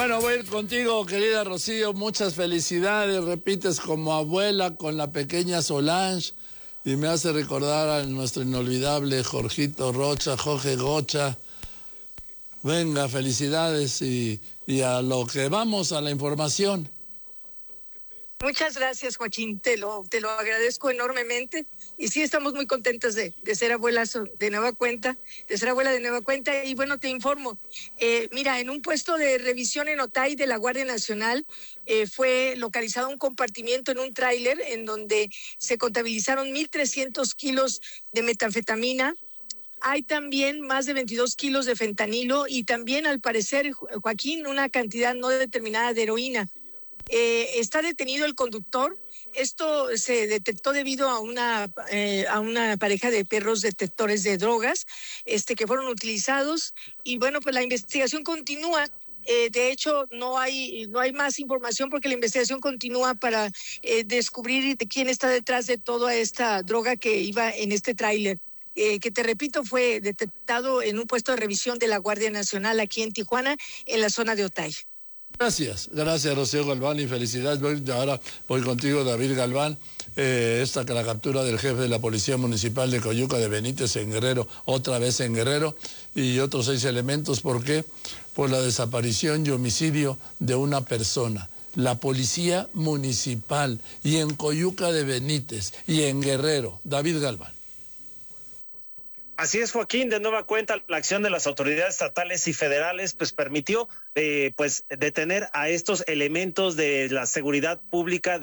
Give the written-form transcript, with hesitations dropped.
Bueno, voy a ir contigo, querida Rocío. Muchas felicidades. Repites como abuela con la pequeña Solange y me hace recordar a nuestro inolvidable Jorgito Rocha, Jorge Gocha. Venga, felicidades y a lo que vamos, a la información. Muchas gracias, Joaquín, te lo agradezco enormemente. Y sí, estamos muy contentas de ser abuelas de nueva cuenta, de ser abuela de nueva cuenta. Y bueno, te informo, mira, en un puesto de revisión en Otay de la Guardia Nacional fue localizado un compartimiento en un tráiler en donde se contabilizaron 1,300 kilos de metanfetamina. Hay también más de 22 kilos de fentanilo y también, al parecer, Joaquín, una cantidad no determinada de heroína. Está detenido el conductor. Esto se detectó debido a una pareja de perros detectores de drogas que fueron utilizados. Y bueno, pues la investigación continúa. De hecho, no hay más información porque la investigación continúa para descubrir de quién está detrás de toda esta droga que iba en este tráiler. Que te repito, fue detectado en un puesto de revisión de la Guardia Nacional aquí en Tijuana, en la zona de Otay. Gracias, Rocío Galván, y felicidades. Ahora voy contigo, David Galván. La captura del jefe de la Policía Municipal de Coyuca de Benítez en Guerrero, otra vez en Guerrero, y otros 6 elementos. ¿Por qué? Por la desaparición y homicidio de una persona. La Policía Municipal, y en Coyuca de Benítez, y en Guerrero. David Galván. Así es, Joaquín, de nueva cuenta la acción de las autoridades estatales y federales pues permitió detener a estos elementos de la seguridad pública